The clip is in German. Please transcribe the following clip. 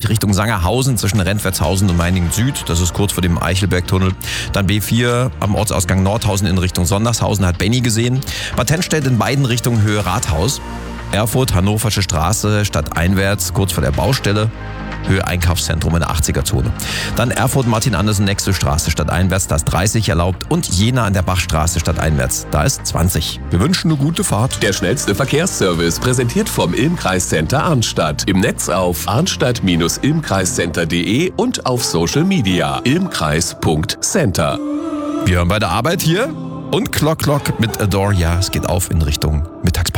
Richtung Sangerhausen zwischen Rentwertshausen und Meiningen Süd. Das ist kurz vor dem Eichelbergtunnel. Dann B4 am Ortsausgang Nordhausen in Richtung Sondershausen hat Benny gesehen. Bad Tennstedt in beiden Richtungen Höhe Rathaus. Erfurt, Hannoversche Straße, stadteinwärts, kurz vor der Baustelle. Höhe Einkaufszentrum in der 80er-Zone. Dann Erfurt, Martin Andersen, nächste Straße, stadteinwärts, da ist 30 erlaubt. Und Jena an der Bachstraße, stadteinwärts, da ist 20. Wir wünschen eine gute Fahrt. Der schnellste Verkehrsservice präsentiert vom Ilm-Kreiscenter Arnstadt. Im Netz auf arnstadt-ilmkreiscenter.de und auf Social Media ilmkreis.center. Wir hören bei der Arbeit hier und Clock mit Adore. Ja, es geht auf in Richtung Mittagspause.